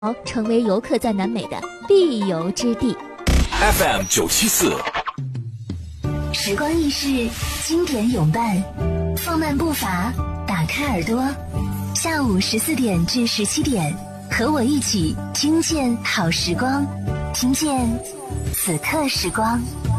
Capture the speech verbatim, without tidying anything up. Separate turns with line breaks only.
成为游客在南美的必游之地。
F M 九七四，
时光易逝，经典永伴，放慢步伐，打开耳朵，下午十四点至十七点，和我一起听见好时光，听见此刻时光。